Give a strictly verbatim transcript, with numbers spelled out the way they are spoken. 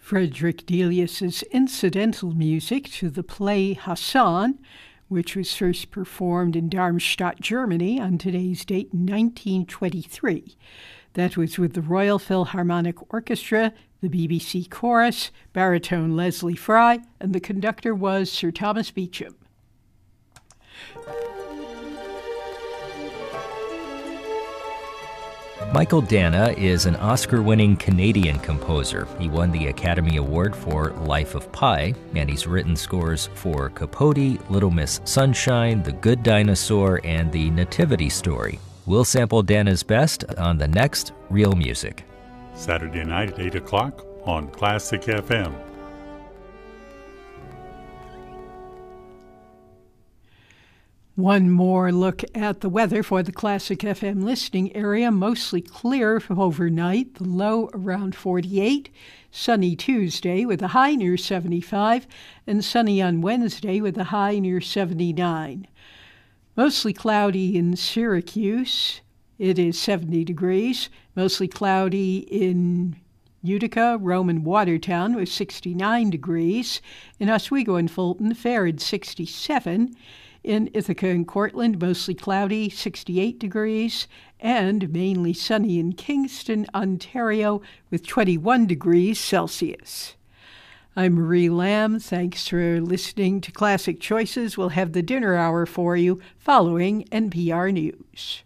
Frederick Delius's incidental music to the play Hassan, which was first performed in Darmstadt, Germany on today's date in nineteen twenty-three. That was with the Royal Philharmonic Orchestra, the B B C Chorus, baritone Leslie Fry, and the conductor was Sir Thomas Beecham. Michael Dana is an Oscar-winning Canadian composer. He won the Academy Award for Life of Pi, and he's written scores for Capote, Little Miss Sunshine, The Good Dinosaur, and The Nativity Story. We'll sample Dana's best on the next Real Music. Saturday night at eight o'clock on Classic F M. One more look at the weather for the Classic F M listening area. Mostly clear overnight, the low around forty-eight. Sunny Tuesday with a high near seventy-five, and sunny on Wednesday with a high near seventy-nine. Mostly cloudy in Syracuse. It is seventy degrees. Mostly cloudy in Utica, Rome, and Watertown with sixty-nine degrees. In Oswego and Fulton, fair at sixty-seven. In Ithaca and Cortland, mostly cloudy, sixty-eight degrees, and mainly sunny in Kingston, Ontario, with twenty-one degrees Celsius. I'm Marie Lamb. Thanks for listening to Classic Choices. We'll have the dinner hour for you following N P R News.